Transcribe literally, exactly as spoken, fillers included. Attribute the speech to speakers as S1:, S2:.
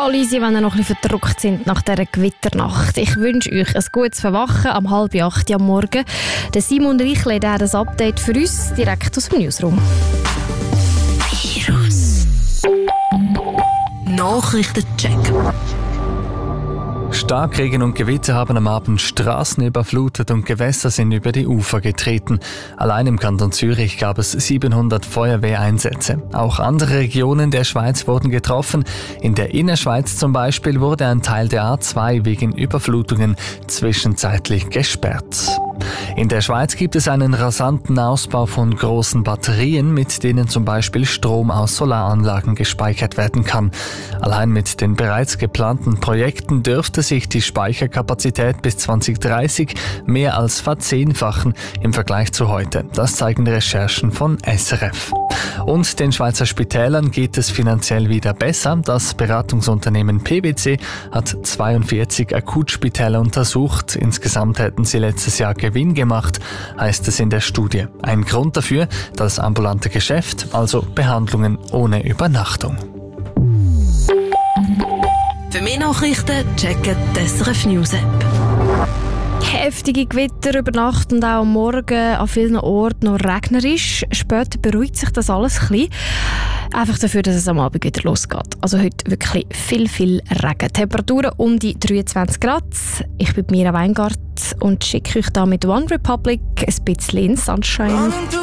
S1: Voll easy, wenn ihr noch ein bisschen verdruckt sind nach dieser Gewitternacht. Ich wünsche euch ein gutes Verwachen am halb acht am Morgen. Der Simon Reichle hat ein Update für uns direkt aus dem Newsroom.
S2: Virus Nachrichtencheck.
S3: Starkregen und Gewitter haben am Abend Straßen überflutet und Gewässer sind über die Ufer getreten. Allein im Kanton Zürich gab es siebenhundert Feuerwehreinsätze. Auch andere Regionen der Schweiz wurden getroffen. In der Innerschweiz zum Beispiel wurde ein Teil der A zwei wegen Überflutungen zwischenzeitlich gesperrt. In der Schweiz gibt es einen rasanten Ausbau von großen Batterien, mit denen zum Beispiel Strom aus Solaranlagen gespeichert werden kann. Allein mit den bereits geplanten Projekten dürfte sich die Speicherkapazität bis zwanzig dreißig mehr als verzehnfachen im Vergleich zu heute. Das zeigen Recherchen von S R F. Und den Schweizer Spitälern geht es finanziell wieder besser. Das Beratungsunternehmen P W C hat zweiundvierzig Akutspitäler untersucht. Insgesamt hätten sie letztes Jahr Gewinn gemacht, heißt es in der Studie. Ein Grund dafür, das ambulante Geschäft, also Behandlungen ohne Übernachtung.
S2: Für mehr Nachrichten checken die S R F News App.
S1: Heftige Gewitter über Nacht und auch am Morgen an vielen Orten noch regnerisch. Später beruhigt sich das alles ein bisschen. Einfach dafür, dass es am Abend wieder losgeht. Also heute wirklich viel, viel Regen. Temperaturen um die dreiundzwanzig Grad. Ich bin Mira Weingart und schicke euch da mit One Republic ein bisschen in Sunshine.